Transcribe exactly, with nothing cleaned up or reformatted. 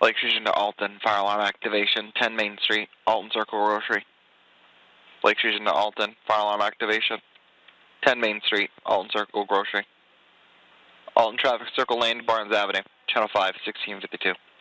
Lake Fusion to Alton, fire alarm activation, ten Main Street, Alton Circle Grocery. Lake Fusion to Alton, fire alarm activation, ten Main Street, Alton Circle Grocery. Alton traffic circle lane to Barnes Avenue, channel five, sixteen fifty-two.